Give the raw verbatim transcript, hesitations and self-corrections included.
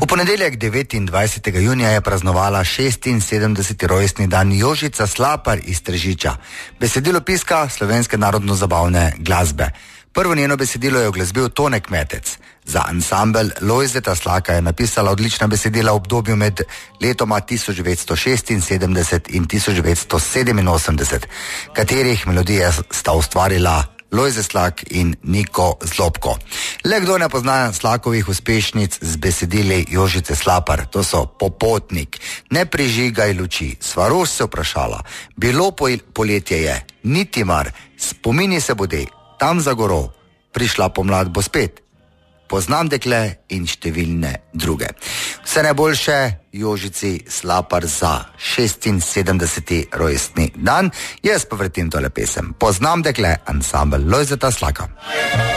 ponedeljek devetindvajsetega junija je praznovala šestinsedemdeseti rojstni dan Jožica Slapar iz Tržiča, besedilopiska slovenske narodno-zabavne glasbe. Prvo njeno besedilo je uglasbil Tone Kmetec. Za ansambel Lojzeta Slaka je napisala odlična besedila v obdobju med letoma tisoč devetsto šestinsedemdeset in tisoč devetsto sedeminosemdeset, katerih melodije sta ustvarila Lojze Slak in Niko Zlobko. Le kdo ne pozna Slakovih uspešnic z besedili Jožice Slapar? To so Popotnik, Ne prižigaj luči, Svaroš se vprašala, Bilo poletje je, Niti mar, Spomini se bodej, Tam za goro, Prišla pomlad bo spet, Poznam dekle in številne druge. Vse najboljše Jožici Slapar za šestinsedemdeseti rojstni dan. Jaz pa vrtim tole pesem. Poznam dekle, ansambel Lojzeta Slaka.